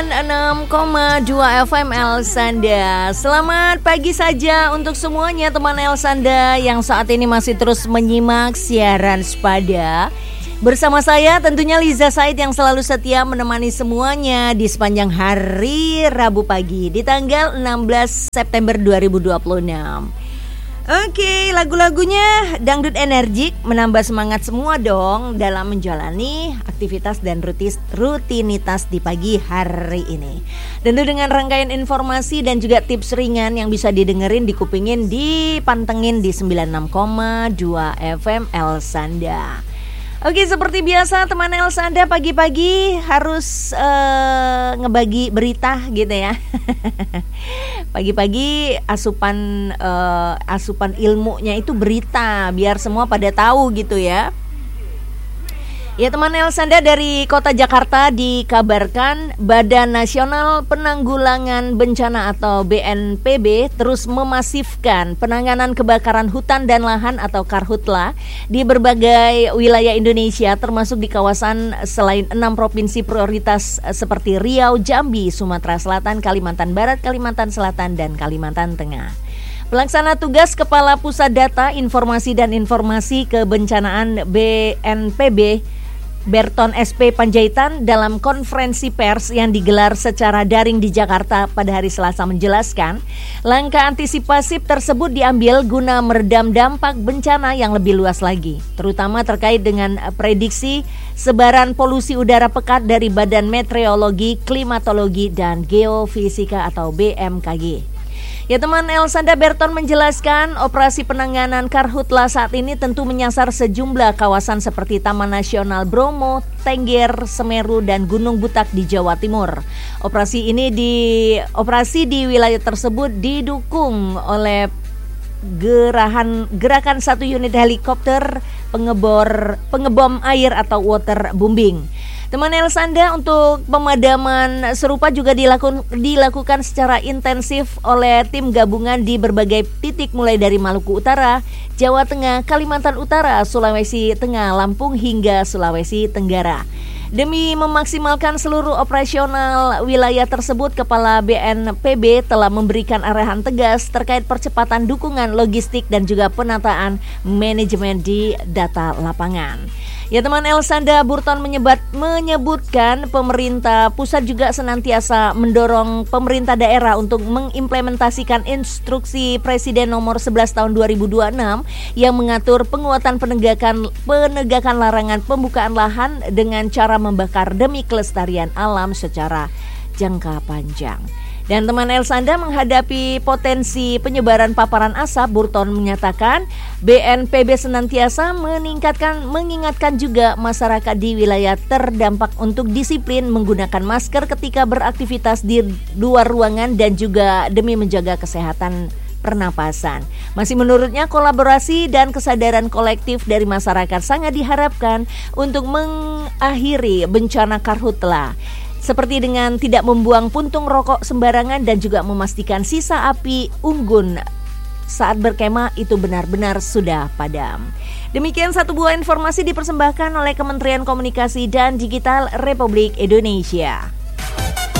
96,2 FM El Sanda. Selamat pagi saja untuk semuanya teman El Sanda yang saat ini masih terus menyimak siaran Sepada. Bersama saya tentunya Liza Said yang selalu setia menemani semuanya di sepanjang hari Rabu pagi di tanggal 16 September 2026. Oke, lagu-lagunya dangdut energik menambah semangat semua dong dalam menjalani aktivitas dan rutinitas di pagi hari ini. Tentu dengan rangkaian informasi dan juga tips ringan yang bisa didengerin, dikupingin, dipantengin di 96,2 FM El Sanda. Oke, seperti biasa teman El Sanda pagi-pagi harus ngebagi berita gitu ya. Pagi-pagi asupan ilmunya itu berita biar semua pada tahu gitu ya. Ya teman El Sanda, dari Kota Jakarta dikabarkan Badan Nasional Penanggulangan Bencana atau BNPB terus memasifkan penanganan kebakaran hutan dan lahan atau Karhutla di berbagai wilayah Indonesia, termasuk di kawasan selain 6 provinsi prioritas seperti Riau, Jambi, Sumatera Selatan, Kalimantan Barat, Kalimantan Selatan, dan Kalimantan Tengah. Pelaksana tugas Kepala Pusat Data, Informasi dan Informasi Kebencanaan BNPB Berton SP Panjaitan dalam konferensi pers yang digelar secara daring di Jakarta pada hari Selasa menjelaskan, langkah antisipasi tersebut diambil guna meredam dampak bencana yang lebih luas lagi, terutama terkait dengan prediksi sebaran polusi udara pekat dari Badan Meteorologi, Klimatologi, dan Geofisika atau BMKG. Ya teman El Sanda, Berton menjelaskan operasi penanganan Karhutla saat ini tentu menyasar sejumlah kawasan seperti Taman Nasional Bromo, Tengger, Semeru, dan Gunung Butak di Jawa Timur. Operasi di wilayah tersebut didukung oleh gerakan 1 unit helikopter pengebom air atau waterbombing. Teman El Sanda, untuk pemadaman serupa juga dilakukan secara intensif oleh tim gabungan di berbagai titik mulai dari Maluku Utara, Jawa Tengah, Kalimantan Utara, Sulawesi Tengah, Lampung hingga Sulawesi Tenggara. Demi memaksimalkan seluruh operasional wilayah tersebut, Kepala BNPB telah memberikan arahan tegas terkait percepatan dukungan logistik dan juga penataan manajemen di data lapangan. Ya teman El Sanda, Burton menyebutkan pemerintah pusat juga senantiasa mendorong pemerintah daerah untuk mengimplementasikan instruksi Presiden nomor 11 tahun 2026 yang mengatur penguatan penegakan larangan pembukaan lahan dengan cara membakar demi kelestarian alam secara jangka panjang. Dan teman El Sanda, menghadapi potensi penyebaran paparan asap, Burton menyatakan BNPB senantiasa mengingatkan juga masyarakat di wilayah terdampak untuk disiplin menggunakan masker ketika beraktivitas di luar ruangan dan juga demi menjaga kesehatan pernapasan. Masih menurutnya, kolaborasi dan kesadaran kolektif dari masyarakat sangat diharapkan untuk mengakhiri bencana Karhutla, seperti dengan tidak membuang puntung rokok sembarangan dan juga memastikan sisa api unggun saat berkemah itu benar-benar sudah padam. Demikian satu buah informasi dipersembahkan oleh Kementerian Komunikasi dan Digital Republik Indonesia.